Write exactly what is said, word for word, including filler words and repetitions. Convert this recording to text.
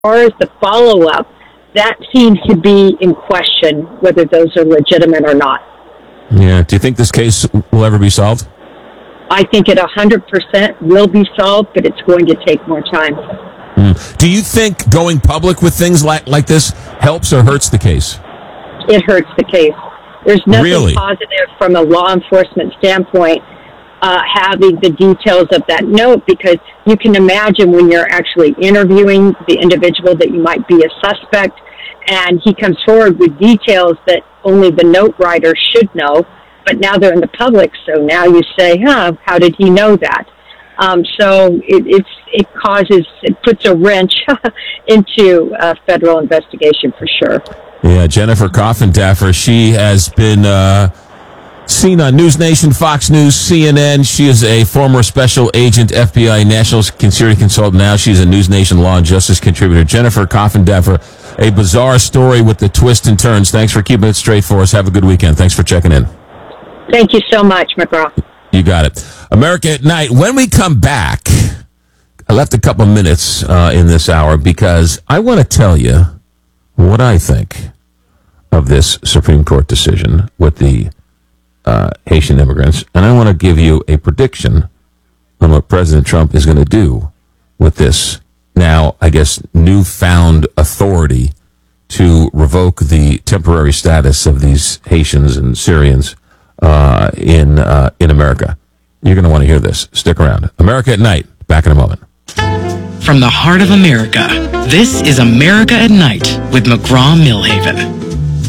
far as the follow-up, that seems to be in question, whether those are legitimate or not. Yeah. Do you think this case will ever be solved? I think it one hundred percent will be solved, but it's going to take more time. Mm. Do you think going public with things like, like this helps or hurts the case? It hurts the case. There's nothing Really? positive from a law enforcement standpoint uh, having the details of that note, because you can imagine when you're actually interviewing the individual that you might be a suspect, and he comes forward with details that only the note writer should know, but now they're in the public, so now you say, huh, how did he know that? Um, so it, it's, it causes, it puts a wrench into a federal investigation for sure. Yeah, Jennifer Coffindaffer, she has been uh, seen on News Nation, Fox News, C N N. She is a former special agent, F B I national security consultant. Now she's a News Nation law and justice contributor. Jennifer Coffindaffer, a bizarre story with the twists and turns. Thanks for keeping it straight for us. Have a good weekend. Thanks for checking in. Thank you so much, McGraw. You got it. America at Night. When we come back, I left a couple of minutes uh, in this hour because I want to tell you what I think of this Supreme Court decision with the uh, Haitian immigrants. And I want to give you a prediction on what President Trump is going to do with this now, I guess, newfound authority to revoke the temporary status of these Haitians and Syrians uh, in uh, in America. You're going to want to hear this. Stick around. America at Night. Back in a moment. From the heart of America, this is America at Night with McGraw Millhaven.